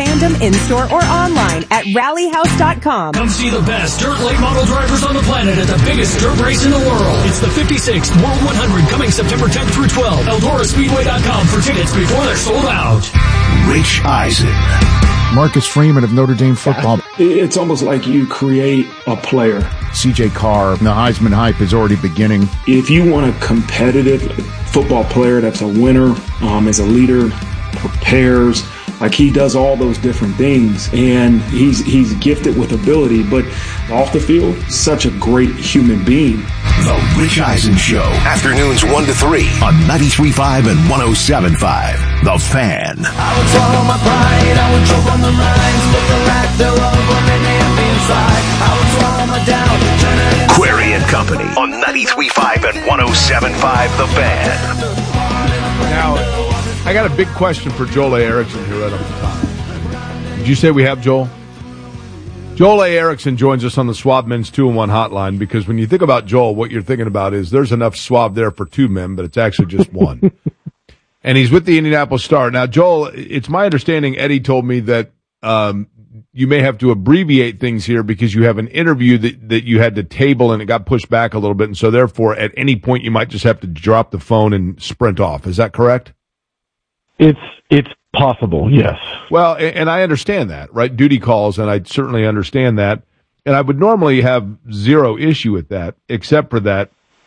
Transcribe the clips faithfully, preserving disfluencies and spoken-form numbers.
fandom in-store or online at rally house dot com. Come see the best dirt late model drivers on the planet at the biggest dirt race in the world. It's the fifty-sixth World one hundred coming September tenth through twelfth. Eldora Speedway dot com for tickets before they're sold out. Rich Eisen. Marcus Freeman of Notre Dame football. It's almost like you create a player. C J Carr, the Heisman hype is already beginning. If you want a competitive football player that's a winner, um, is a leader, prepares, like he does all those different things, and he's he's gifted with ability, but off the field, such a great human being. The Rich Eisen Show, afternoons one to three on ninety-three point five and one oh seven point five. The Fan. I would swallow my pride, I would choke on the lines, but the lack thereof on an empty inside. I would swallow my doubt, turn it into Query and Company on ninety-three point five and one oh seven point five. The Fan. Now, I got a big question for Joel A. Erickson here right off the top. Did you say we have Joel? Joel A. Erickson joins us on the Schwab Men's two in one hotline because when you think about Joel, what you're thinking about is there's enough Schwab there for two men, but it's actually just one. And he's with the Indianapolis Star. Now, Joel, it's my understanding, Eddie told me that um, you may have to abbreviate things here because you have an interview that, that you had to table and it got pushed back a little bit. And so, therefore, at any point, you might just have to drop the phone and sprint off. Is that correct? It's it's possible, yes. Well, and, and I understand that, right? Duty calls, and I certainly understand that. And I would normally have zero issue with that, except for that.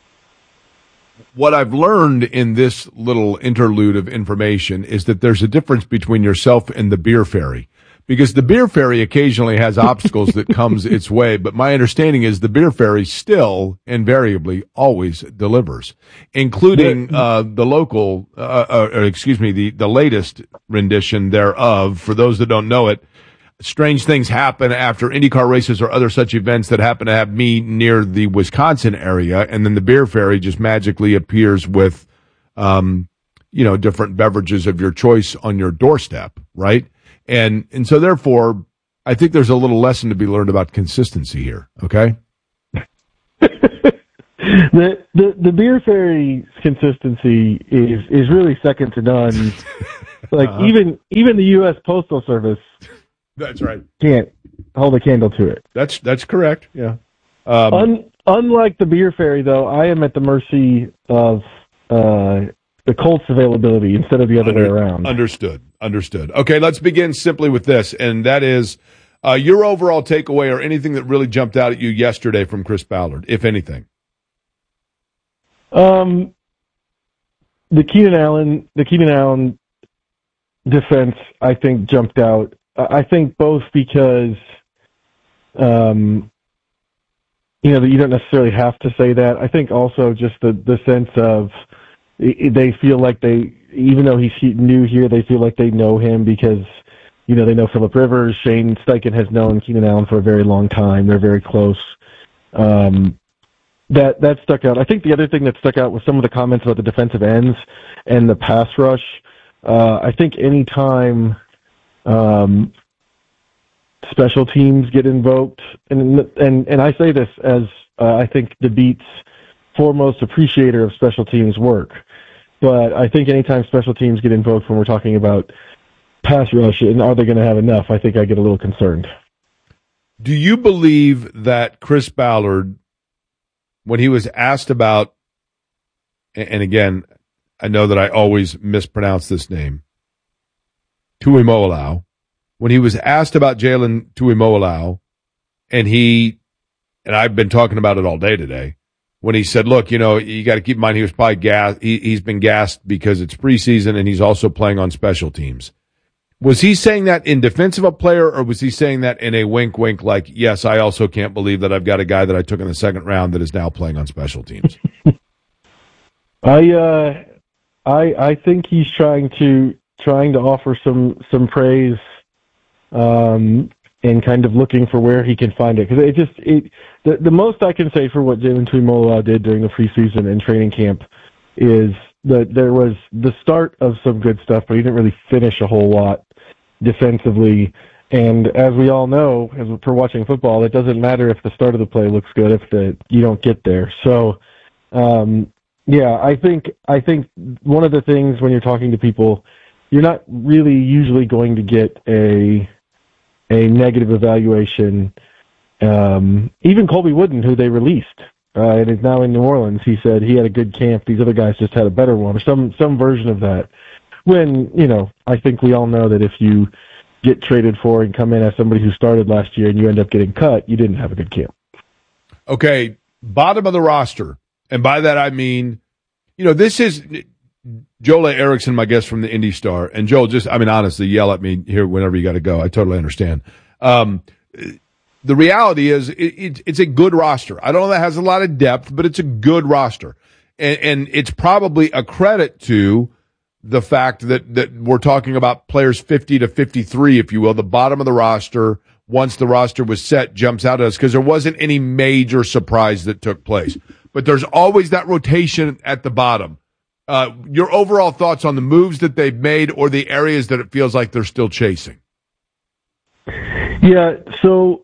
What I've learned in this little interlude of information is that there's a difference between yourself and the beer fairy. Because the beer fairy occasionally has obstacles that comes its way, but my understanding is the beer fairy still invariably always delivers, including uh, the local, uh, uh, or excuse me, the, the latest rendition thereof. For those that don't know it, strange things happen after IndyCar races or other such events that happen to have me near the Wisconsin area, and then the beer fairy just magically appears with, um, you know, different beverages of your choice on your doorstep, right? And and so, therefore, I think there's a little lesson to be learned about consistency here, okay? the, the the beer fairy's consistency is, is really second to none. Like, uh-huh. even even the U S Postal Service That's right. can't hold a candle to it. That's that's correct, yeah. Um, Un, unlike the beer fairy, though, I am at the mercy of uh, the Colts' availability instead of the other Under, way around. Understood. Understood. Okay, let's begin simply with this, and that is uh, your overall takeaway or anything that really jumped out at you yesterday from Chris Ballard, if anything. Um, the Keenan Allen, the Keenan Allen defense, I think, jumped out. I think both because, um, you know, you don't necessarily have to say that. I think also just the the sense of they feel like they, even though he's new here, they feel like they know him because, you know, they know Phillip Rivers. Shane Steichen has known Keenan Allen for a very long time. They're very close. Um, that that stuck out. I think the other thing that stuck out was some of the comments about the defensive ends and the pass rush. Uh, I think any time um, special teams get invoked, and and and I say this as uh, I think the Beats' foremost appreciator of special teams work. But I think anytime special teams get invoked when we're talking about pass rush and are they going to have enough, I think I get a little concerned. Do you believe that Chris Ballard, when he was asked about, and again, I know that I always mispronounce this name, Tuimoloau, when he was asked about Jalen Tuimoloau, and he, and I've been talking about it all day today, when he said, look, you know, you got to keep in mind he was probably gassed. He, he's been gassed because it's preseason and he's also playing on special teams. Was he saying that in defense of a player, or was he saying that in a wink, wink, like, yes, I also can't believe that I've got a guy that I took in the second round that is now playing on special teams? I, uh, I, I think he's trying to trying to offer some some praise, um, and kind of looking for where he can find it, because it just it the the most I can say for what Jalen Tuimoloau did during the preseason and training camp is that there was the start of some good stuff, but he didn't really finish a whole lot defensively. And as we all know, as for watching football, it doesn't matter if the start of the play looks good if the you don't get there. So, um, yeah, I think I think one of the things when you're talking to people you're not really usually going to get a a negative evaluation. Um, even Colby Wooden, who they released, uh, and is now in New Orleans, he said he had a good camp. These other guys just had a better one, or some some version of that. When, you know, I think we all know that if you get traded for and come in as somebody who started last year and you end up getting cut, you didn't have a good camp. Okay, bottom of the roster. And by that I mean, you know, this is Joel A. Erickson, my guest from the Indy Star. And Joel, just, I mean, honestly, yell at me here whenever you got to go. I totally understand. Um, the reality is it, it, it's a good roster. I don't know that has a lot of depth, but it's a good roster. And, and it's probably a credit to the fact that, that we're talking about players fifty to fifty-three, if you will, the bottom of the roster, once the roster was set, jumps out at us because there wasn't any major surprise that took place. But there's always that rotation at the bottom. Uh, your overall thoughts on the moves that they've made or the areas that it feels like they're still chasing? Yeah, so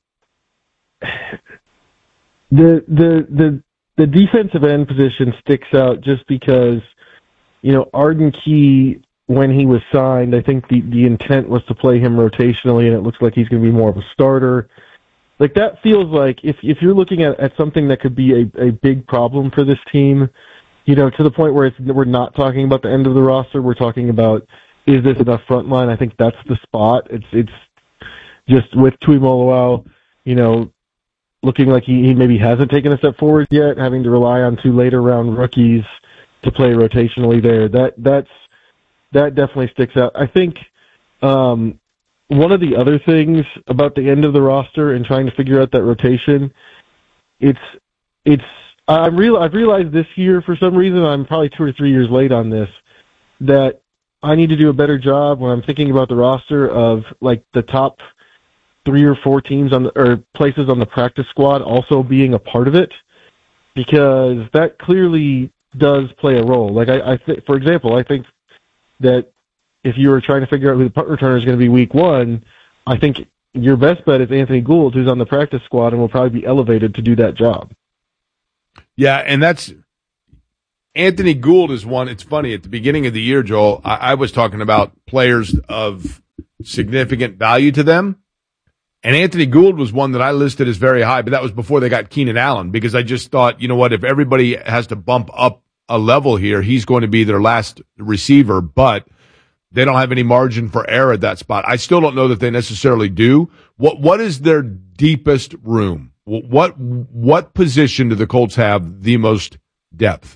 the the the the defensive end position sticks out just because, you know, Arden Key, when he was signed, I think the, the intent was to play him rotationally, and it looks like he's going to be more of a starter. Like, that feels like if if you're looking at, at something that could be a, a big problem for this team, you know, to the point where it's, we're not talking about the end of the roster, we're talking about, is this enough front line? I think that's the spot. It's it's just with Tuimoloau, you know, looking like he, he maybe hasn't taken a step forward yet, having to rely on two later round rookies to play rotationally there. That that's that definitely sticks out. I think um, one of the other things about the end of the roster and trying to figure out that rotation, it's it's I'm real I've realized this year for some reason, I'm probably two or three years late on this, that I need to do a better job when I'm thinking about the roster of like the top three or four teams on the, or places on the practice squad also being a part of it, because that clearly does play a role. Like I, I th- for example, I think that if you were trying to figure out who the punt returner is going to be week one, I think your best bet is Anthony Gould, who's on the practice squad and will probably be elevated to do that job. Yeah, and that's Anthony Gould is one. It's funny, at the beginning of the year, Joel, I, I was talking about players of significant value to them. And Anthony Gould was one that I listed as very high, but that was before they got Keenan Allen, because I just thought, you know what, if everybody has to bump up a level here, he's going to be their last receiver, but they don't have any margin for error at that spot. I still don't know that they necessarily do. What What is their deepest room? What What position do the Colts have the most depth?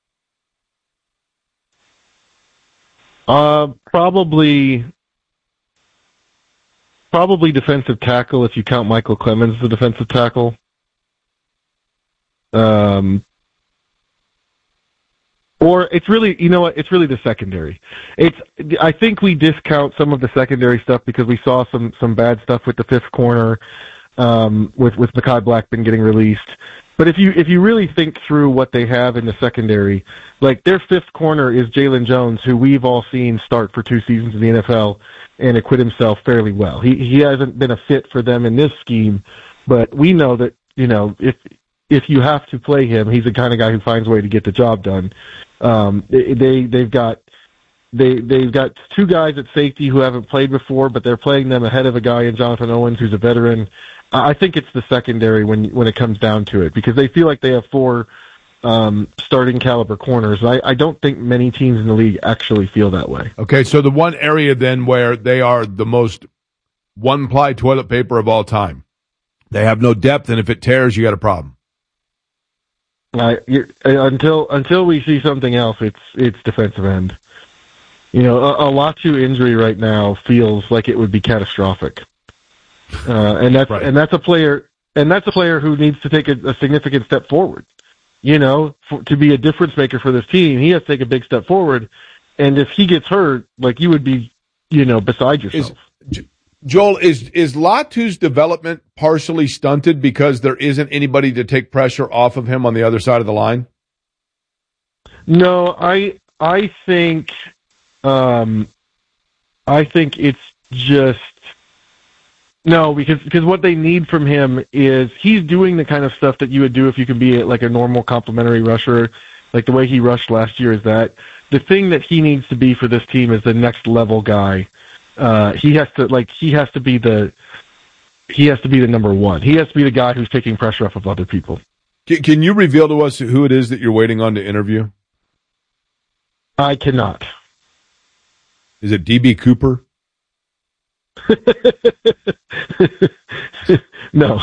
Uh, probably... Probably defensive tackle if you count Michael Clemens as a defensive tackle. Um, or it's really, you know what, it's really the secondary. It's, I think we discount some of the secondary stuff because we saw some, some bad stuff with the fifth corner, um, with, with Mekhi Blackman getting released. But if you if you really think through what they have in the secondary, like their fifth corner is Jalen Jones, who we've all seen start for two seasons in the N F L and acquit himself fairly well. He he hasn't been a fit for them in this scheme, but we know that, you know, if if you have to play him, he's the kind of guy who finds a way to get the job done. Um, they, they they've got they they've got two guys at safety who haven't played before, but they're playing them ahead of a guy in Jonathan Owens who's a veteran. I think it's the secondary when when it comes down to it, because they feel like they have four um, starting caliber corners. I, I don't think many teams in the league actually feel that way. Okay, so the one area then where they are the most one-ply toilet paper of all time, they have no depth, and if it tears, you got a problem. Uh, until until we see something else, it's it's defensive end. You know, a, a Latu injury right now feels like it would be catastrophic. Uh, and that's right. and that's a player and that's a player who needs to take a, a significant step forward. You know, for, to be a difference maker for this team, he has to take a big step forward. And if he gets hurt, like, you would be, you know, beside yourself. Is, Joel, is is Latu's development partially stunted because there isn't anybody to take pressure off of him on the other side of the line? No, I I think um, I think it's just. No, because because what they need from him is he's doing the kind of stuff that you would do if you could be like a normal complimentary rusher. like the way he rushed last year, is that the thing that he needs to be for this team is the next level guy. Uh, he has to like he has to be the he has to be the number one. He has to be the guy who's taking pressure off of other people. Can, can you reveal to us who it is that you're waiting on to interview? I cannot. Is it D B Cooper? No.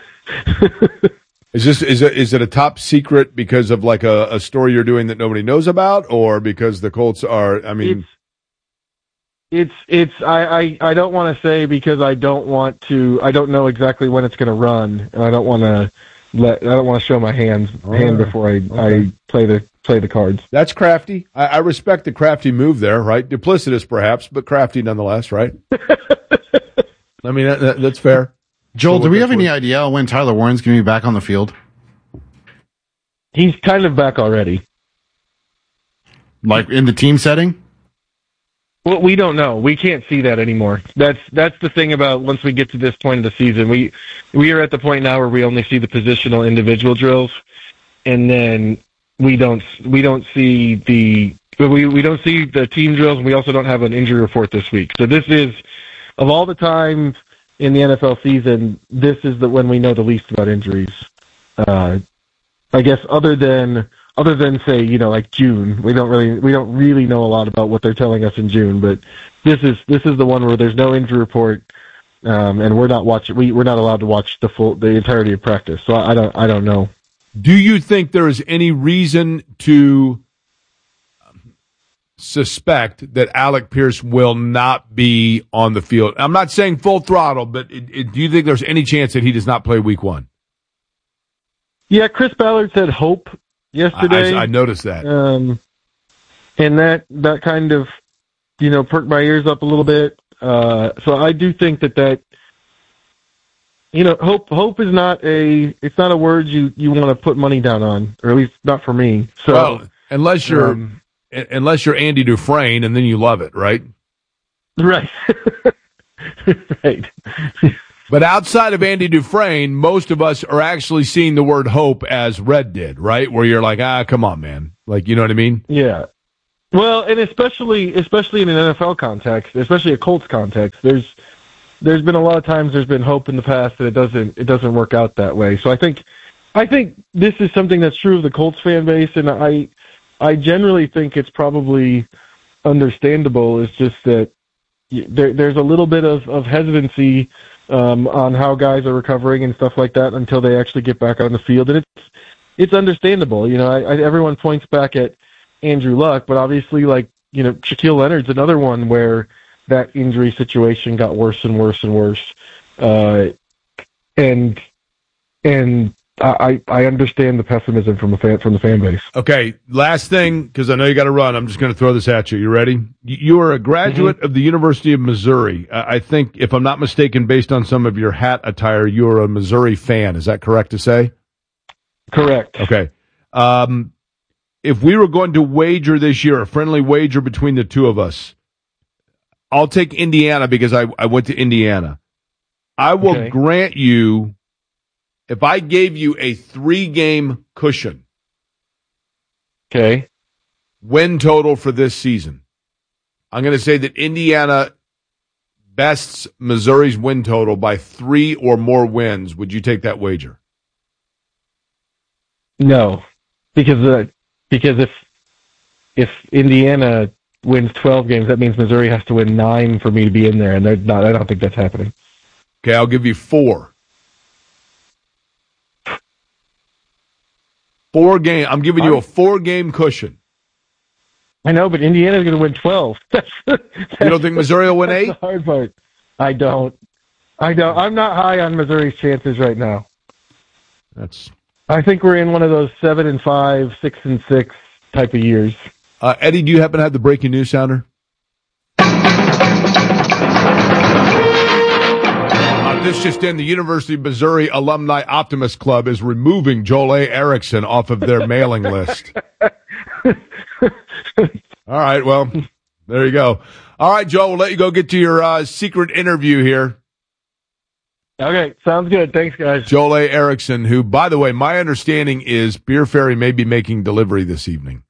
Is this is it is it a top secret because of like a, a story you're doing that nobody knows about, or because the Colts are? I mean, it's it's, it's I, I, I don't want to say because I don't want to. I don't know exactly when it's going to run, and I don't want to let I don't want to show my hands oh, hand before I, okay. I play the play the cards. That's crafty. I, I respect the crafty move there, right? Duplicitous perhaps, but crafty nonetheless, right? I mean that, that, that's fair. Joel, do we have any idea when Tyler Warren's going to be back on the field? He's kind of back already. Like in the team setting? Well, we don't know. We can't see that anymore. That's that's the thing about once we get to this point of the season. We we are at the point now where we only see the positional individual drills, and then we don't we don't see the we we don't see the team drills, and we also don't have an injury report this week. So this is, of all the times in the N F L season, this is the when we know the least about injuries. Uh, I guess other than other than say, you know, like June, we don't really we don't really know a lot about what they're telling us in June. But this is this is the one where there's no injury report, um, and we're not watching. We we're not allowed to watch the full the entirety of practice. So I, I don't I don't know. Do you think there is any reason to suspect that Alec Pierce will not be on the field? I'm not saying full throttle, but it, it, do you think there's any chance that he does not play week one? Yeah, Chris Ballard said hope yesterday. I, I noticed that. Um, and that, that kind of, you know, perked my ears up a little bit. Uh, so I do think that that, you know, hope hope is not a, it's not a word you, you want to put money down on, or at least not for me. So well, unless you're, um, Unless you're Andy Dufresne, and then you love it, right? Right. Right. But outside of Andy Dufresne, most of us are actually seeing the word hope as Red did, right? Where you're like, ah, come on, man. Like, you know what I mean? Yeah. Well, and especially especially in an N F L context, especially a Colts context, there's there's been a lot of times there's been hope in the past that it doesn't it doesn't work out that way. So I think I think this is something that's true of the Colts fan base, and I I generally think it's probably understandable. It's just that there, there's a little bit of, of hesitancy um, on how guys are recovering and stuff like that until they actually get back on the field, and it's it's understandable. You know, I, I, everyone points back at Andrew Luck, but obviously, like you know, Shaquille Leonard's another one where that injury situation got worse and worse and worse, uh, and and. I, I understand the pessimism from the fan, from the fan base. Okay, last thing, because I know you got to run. I'm just going to throw this at you. You ready? You are a graduate mm-hmm. of the University of Missouri. I think, if I'm not mistaken, based on some of your hat attire, you are a Missouri fan. Is that correct to say? Correct. Okay. Um, if we were going to wager this year, a friendly wager between the two of us, I'll take Indiana because I, I went to Indiana. I will okay. grant you, if I gave you a three-game cushion, okay, win total for this season, I'm going to say that Indiana bests Missouri's win total by three or more wins. Would you take that wager? No, because uh, because if if Indiana wins twelve games, that means Missouri has to win nine for me to be in there, and they're not. I don't think that's happening. Okay, I'll give you four. Four game. I'm giving you a four-game cushion. I know, but Indiana's going to win twelve. that's, that's, you don't think Missouri will win eight? That's the hard part. I don't. I don't. I'm not high on Missouri's chances right now. That's. I think we're in one of those seven and five, six and six type of years. Uh, Eddie, do you happen to have the breaking news sounder? This just in, the University of Missouri Alumni Optimist Club is removing Joel A. Erickson off of their mailing list. All right, well, there you go. All right, Joel, we'll let you go get to your uh, secret interview here. Okay, sounds good. Thanks, guys. Joel A. Erickson, who, by the way, my understanding is Beer Fairy may be making delivery this evening.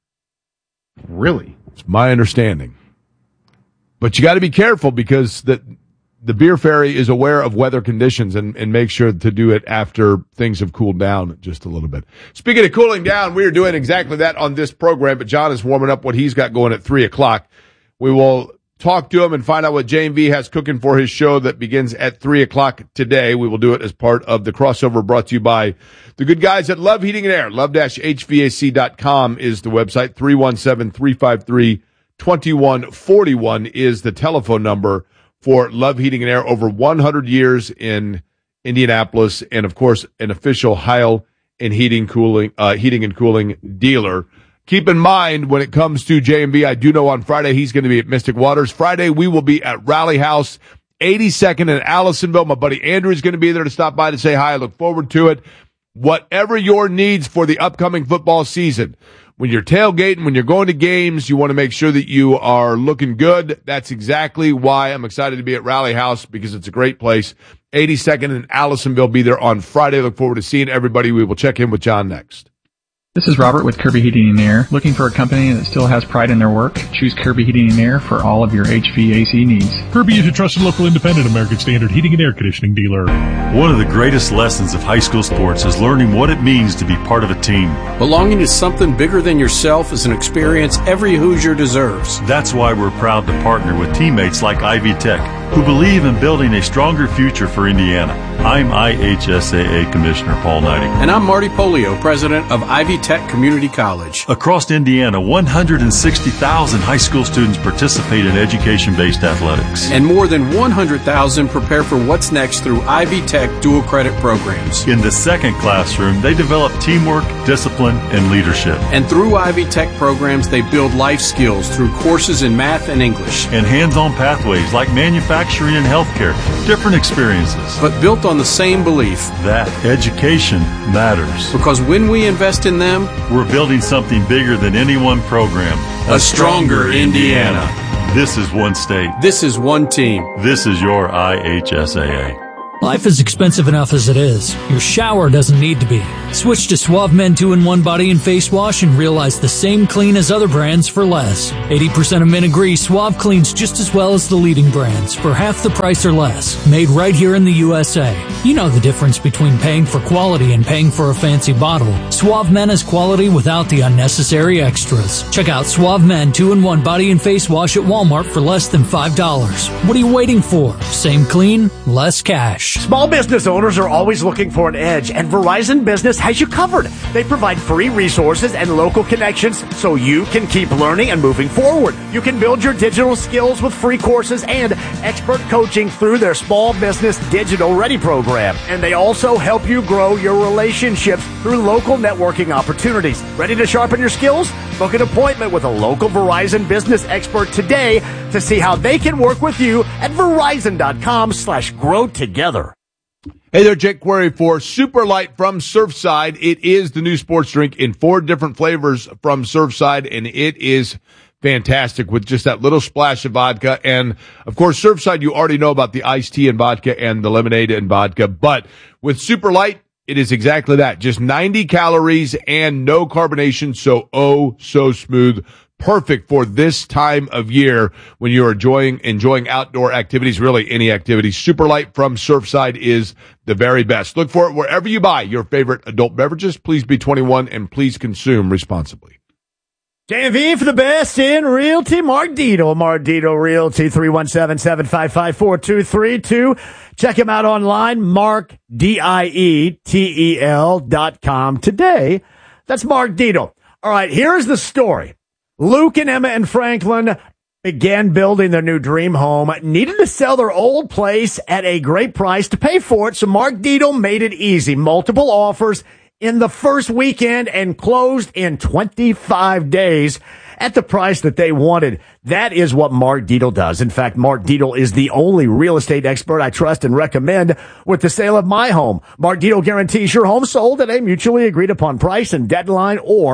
Really? It's my understanding. But you got to be careful because the the Beer Fairy is aware of weather conditions and, and make sure to do it after things have cooled down just a little bit. Speaking of cooling down, we are doing exactly that on this program, but John is warming up what he's got going at three o'clock. We will talk to him and find out what J M V has cooking for his show that begins at three o'clock today. We will do it as part of the crossover brought to you by the good guys at Love Heating and Air. love H V A C dot com is the website. three one seven, three five three, two one four one is the telephone number for Love Heating and Air. Over one hundred years in Indianapolis, and, of course, an official Heil and Heating, cooling, uh, heating and Cooling dealer. Keep in mind, when it comes to J M B, I do know on Friday he's going to be at Mystic Waters. Friday, we will be at Rally House, eighty-second in Allisonville. My buddy Andrew is going to be there to stop by to say hi. I look forward to it. Whatever your needs for the upcoming football season, when you're tailgating, when you're going to games, you want to make sure that you are looking good. That's exactly why I'm excited to be at Rally House, because it's a great place. eighty-second in Allisonville. Be there on Friday. Look forward to seeing everybody. We will check in with John next. This is Robert with Kirby Heating and Air. Looking for a company that still has pride in their work? Choose Kirby Heating and Air for all of your H V A C needs. Kirby is a trusted local independent American Standard heating and air conditioning dealer. One of the greatest lessons of high school sports is learning what it means to be part of a team. Belonging to something bigger than yourself is an experience every Hoosier deserves. That's why we're proud to partner with teammates like Ivy Tech, who believe in building a stronger future for Indiana. I'm I H S A A Commissioner Paul Knighting. And I'm Marty Polio, President of Ivy Tech Community College. Across Indiana, one hundred sixty thousand high school students participate in education-based athletics. And more than one hundred thousand prepare for what's next through Ivy Tech dual credit programs. In the second classroom, they develop teamwork, discipline, and leadership. And through Ivy Tech programs, they build life skills through courses in math and English. And hands-on pathways like manufacturing and healthcare. Different experiences. But built on the same belief that education matters. Because when we invest in them, we're building something bigger than any one program. A, a stronger, stronger Indiana. Indiana. This is one state. This is one team. This is your I H S A A. Life is expensive enough as it is. Your shower doesn't need to be. Switch to Suave Men two in one Body and Face Wash and realize the same clean as other brands for less. eighty percent of men agree Suave cleans just as well as the leading brands for half the price or less. Made right here in the U S A. You know the difference between paying for quality and paying for a fancy bottle. Suave Men is quality without the unnecessary extras. Check out Suave Men two in one Body and Face Wash at Walmart for less than five dollars. What are you waiting for? Same clean, less cash. Small business owners are always looking for an edge, and Verizon Business has you covered. They provide free resources and local connections so you can keep learning and moving forward. You can build your digital skills with free courses and expert coaching through their Small Business Digital Ready program. And they also help you grow your relationships through local networking opportunities. Ready to sharpen your skills? Book an appointment with a local Verizon business expert today to see how they can work with you at Verizon.com slash grow together. Hey there, Jake Query for Super Light from Surfside. It is the new sports drink in four different flavors from Surfside, and it is fantastic with just that little splash of vodka. And, of course, Surfside, you already know about the iced tea and vodka and the lemonade and vodka. But with Super Light, it is exactly that. Just ninety calories and no carbonation, so oh, so smooth. Perfect for this time of year when you're enjoying enjoying outdoor activities, really any activity. Super Light from Surfside is the very best. Look for it wherever you buy your favorite adult beverages. Please be twenty-one and please consume responsibly. J M V for the best in realty. Mark Dietel, Mark Dietel Realty, three one seven, seven five five, four two three two. Check him out online, Mark, D I E T E L dot com today. That's Mark Dietel. All right, here's the story. Luke and Emma and Franklin began building their new dream home, needed to sell their old place at a great price to pay for it, so Mark Dietel made it easy. Multiple offers in the first weekend and closed in twenty-five days at the price that they wanted. That is what Mark Dietel does. In fact, Mark Dietel is the only real estate expert I trust and recommend with the sale of my home. Mark Dietel guarantees your home sold at a mutually agreed upon price and deadline, or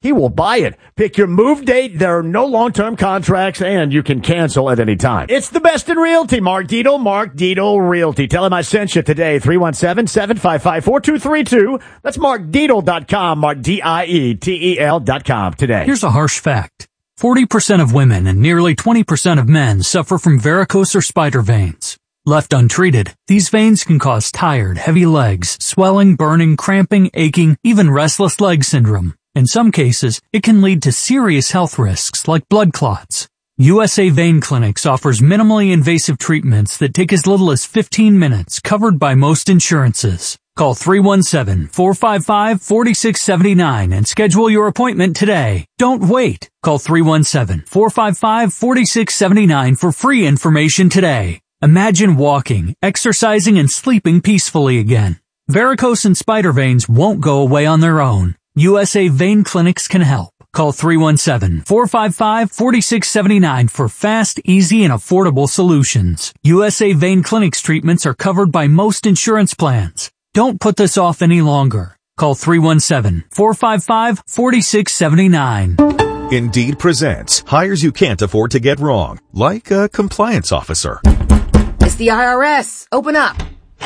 he will buy it. Pick your move date. There are no long-term contracts, and you can cancel at any time. It's the best in realty. Mark Dietel, Mark Dietel Realty. Tell him I sent you today. three one seven, seven five five, four two three two. That's mark dietel dot com. Mark D I E T E L dot com today. Here's a harsh fact. forty percent of women and nearly twenty percent of men suffer from varicose or spider veins. Left untreated, these veins can cause tired, heavy legs, swelling, burning, cramping, aching, even restless leg syndrome. In some cases, it can lead to serious health risks like blood clots. U S A Vein Clinics offers minimally invasive treatments that take as little as fifteen minutes, covered by most insurances. Call three one seven, four five five, four six seven nine and schedule your appointment today. Don't wait. Call three one seven, four five five, four six seven nine for free information today. Imagine walking, exercising, and sleeping peacefully again. Varicose and spider veins won't go away on their own. U S A Vein Clinics can help. Call three one seven, four five five, four six seven nine for fast, easy, and affordable solutions. U S A Vein Clinics treatments are covered by most insurance plans. Don't put this off any longer. Call three one seven, four five five, four six seven nine. Indeed presents hires you can't afford to get wrong, like a compliance officer. It's the I R S. Open up.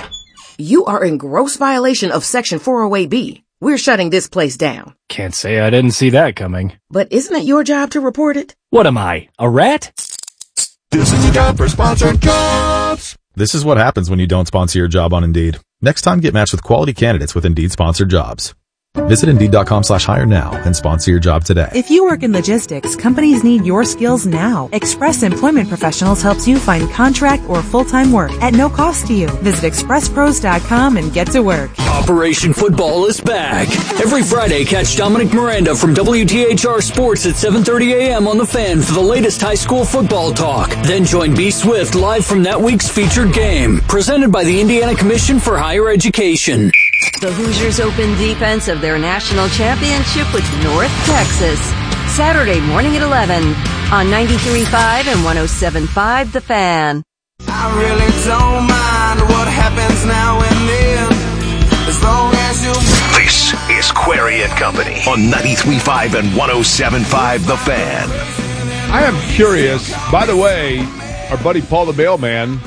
You are in gross violation of Section four oh eight B. We're shutting this place down. Can't say I didn't see that coming. But isn't it your job to report it? What am I, a rat? This is the time for sponsored jobs. This is what happens when you don't sponsor your job on Indeed. Next time, get matched with quality candidates with Indeed sponsored jobs. Visit Indeed.com slash hire now and sponsor your job today. If you work in logistics, companies need your skills now. Express Employment Professionals helps you find contract or full-time work at no cost to you. Visit express pros dot com and get to work. Operation Football is back. Every Friday, catch Dominic Miranda from W T H R Sports at seven thirty a.m. on The Fan for the latest high school football talk. Then join B. Swift live from that week's featured game, presented by the Indiana Commission for Higher Education. The Hoosiers open defense of their national championship with North Texas. Saturday morning at eleven on ninety-three point five and one oh seven point five The Fan. I really don't mind what happens now and then, as long as you... This is Query and Company on ninety-three point five and one oh seven point five The Fan. I am curious. By the way, our buddy Paul the Mailman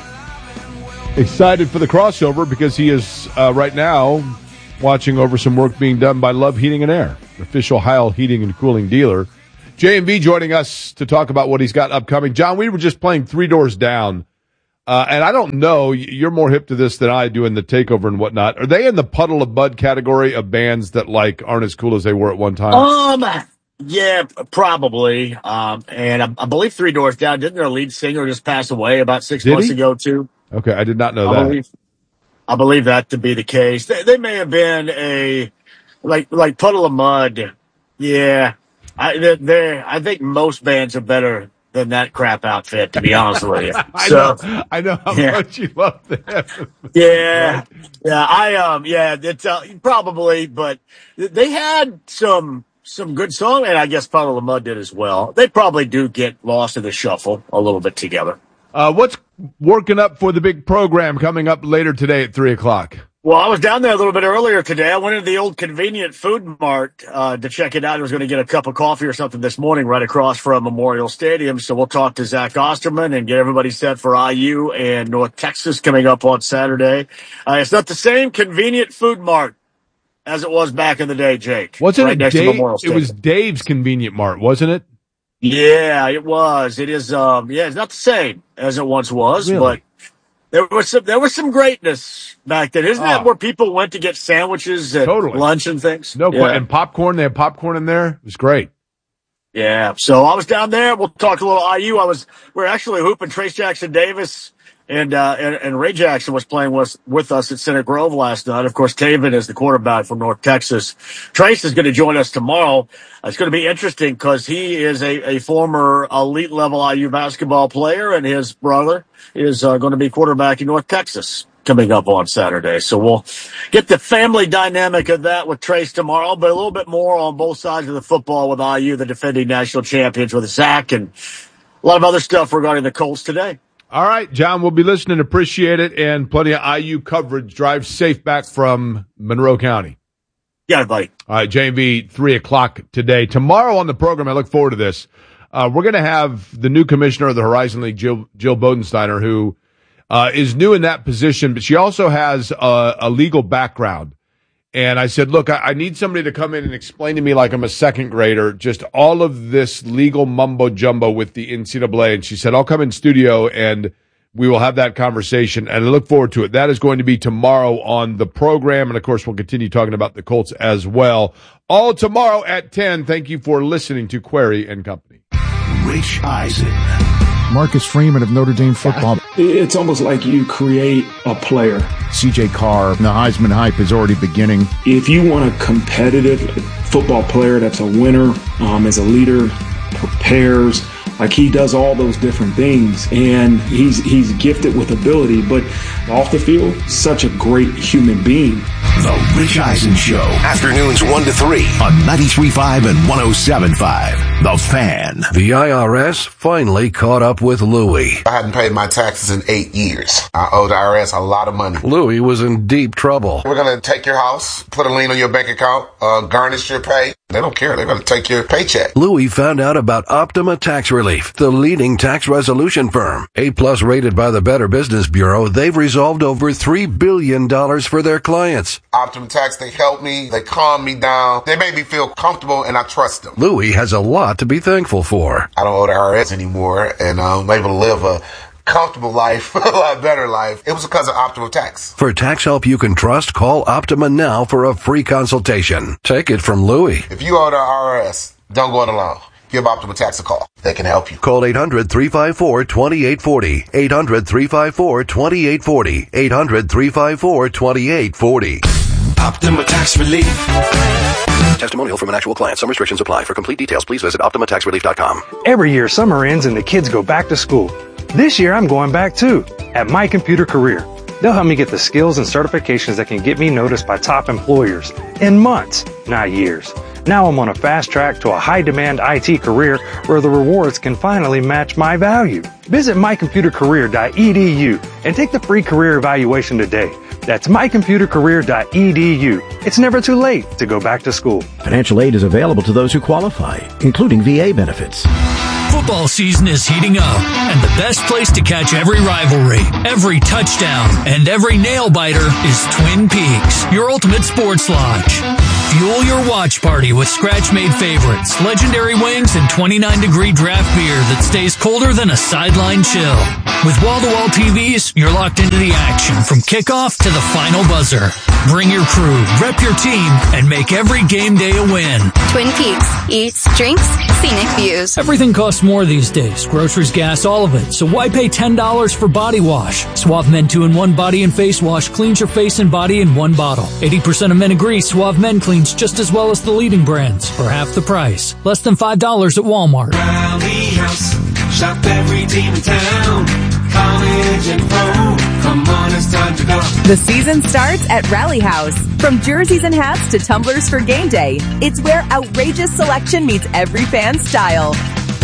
excited for the crossover because he is uh, right now watching over some work being done by Love Heating and Air, official Heil Heating and Cooling dealer. J M V joining us to talk about what he's got upcoming. John, we were just playing Three Doors Down, uh, and I don't know, you're more hip to this than I do in the takeover and whatnot. Are they in the Puddle of Bud category of bands that like aren't as cool as they were at one time? Um, yeah, probably. Um, and I, I believe Three Doors Down, didn't their lead singer just pass away about six Did months he? ago too? Okay, I did not know I that. believe, I believe that to be the case. They, they may have been a like like Puddle of Mud. Yeah, I they're, they're, I think most bands are better than that crap outfit. To be honest with you, I so, know, I know how yeah. much you love them. Yeah, yeah, I um, yeah, it's uh, probably, but they had some some good song, and I guess Puddle of Mud did as well. They probably do get lost in the shuffle a little bit together. Uh, what's working up for the big program coming up later today at three o'clock? Well, I was down there a little bit earlier today. I went into the old convenient food mart uh, to check it out. I was going to get a cup of coffee or something this morning right across from Memorial Stadium. So we'll talk to Zach Osterman and get everybody set for I U and North Texas coming up on Saturday. Uh, it's not the same convenient food mart as it was back in the day, Jake. Wasn't right it next Dave? to Memorial It Stadium. was Dave's Convenient Mart, wasn't it? Yeah, it was. It is. Um, yeah, it's not the same as it once was, Really? but there was some. There was some greatness back then. Isn't that Oh. where people went to get sandwiches at Totally. lunch and things? No, yeah. and popcorn. They had popcorn in there. It was great. Yeah. So I was down there. We'll talk a little I U. I was. We're actually hooping Trace Jackson Davis. And, uh, and, and Ray Jackson was playing with, with us at Center Grove last night. Of course, Taven is the quarterback from North Texas. Trace is going to join us tomorrow. Uh, it's going to be interesting because he is a, a former elite level I U basketball player, and his brother is uh, going to be quarterback in North Texas coming up on Saturday. So we'll get the family dynamic of that with Trace tomorrow, but a little bit more on both sides of the football with I U, the defending national champions, with Zach, and a lot of other stuff regarding the Colts today. All right, John, we'll be listening. Appreciate it. And plenty of I U coverage. Drive safe back from Monroe County. got it, buddy. All right, J M V, three o'clock today. Tomorrow on the program, I look forward to this. Uh, we're going to have the new commissioner of the Horizon League, Jill, Jill Bodensteiner, who uh, is new in that position, but she also has a, a legal background. And I said, look, I, I need somebody to come in and explain to me like I'm a second grader, just all of this legal mumbo jumbo with the N C double A. And she said, I'll come in studio and we will have that conversation. And I look forward to it. That is going to be tomorrow on the program. And of course, we'll continue talking about the Colts as well. All tomorrow at ten. Thank you for listening to Query and Company. Rich Eisen. Marcus Freeman of Notre Dame football. It's almost like you create a player. C J Carr, the Heisman hype is already beginning. If you want a competitive football player that's a winner, um, is a leader, prepares, like he does all those different things, and he's he's gifted with ability, but off the field, such a great human being. The Rich Eisen Show. Afternoons one to three on ninety-three point five and one oh seven point five. The Fan. The I R S finally caught up with Louie. I hadn't paid my taxes in eight years. I owe the I R S a lot of money. Louie was in deep trouble. We're going to take your house, put a lien on your bank account, uh, garnish your pay. They don't care. They're going to take your paycheck. Louie found out about Optima Tax Relief, the leading tax resolution firm. A-plus rated by the Better Business Bureau, they've resolved over three billion dollars for their clients. Optima Tax, they help me. They calm me down. They make me feel comfortable, and I trust them. Louie has a lot to be thankful for. I don't owe the I R S anymore, and I'm able to live a comfortable life, a lot better life. It was because of Optima Tax. For tax help you can trust, call Optima now for a free consultation. Take it from Louie. If you owe the I R S, don't go it alone. Give Optima Tax a call. They can help you. Call eight hundred, three five four, two eight four zero. eight hundred, three five four, two eight four zero. eight hundred, three five four, two eight four zero. Optima Tax Relief. Testimonial from an actual client. Some restrictions apply. For complete details, please visit optima tax relief dot com. Every year, summer ends and the kids go back to school. This year, I'm going back too, at My Computer Career. They'll help me get the skills and certifications that can get me noticed by top employers in months, not years. Now I'm on a fast track to a high-demand I T career where the rewards can finally match my value. Visit my computer career dot e d u and take the free career evaluation today. That's my computer career dot e d u. It's never too late to go back to school. Financial aid is available to those who qualify, including V A benefits. Football season is heating up, and the best place to catch every rivalry, every touchdown, and every nail-biter is Twin Peaks, your ultimate sports lodge. Fuel your watch party with scratch-made favorites, legendary wings, and twenty-nine degree draft beer that stays colder than a sideline chill. With wall-to-wall T Vs, you're locked into the action from kickoff to the final buzzer. Bring your crew, rep your team, and make every game day a win. Twin Peaks. Eats, drinks, scenic views. Everything costs more these days. Groceries, gas, all of it. So why pay ten dollars for body wash? Suave Men two in one body and face wash cleans your face and body in one bottle. eighty percent of men agree Suave Men cleans just as well as the leading brands for half the price. Less than five dollars at Walmart. Rally House. Shop every team in town. College and pro. Come on, it's time to go. The season starts at Rally House. From jerseys and hats to tumblers for game day, it's where outrageous selection meets every fan's style.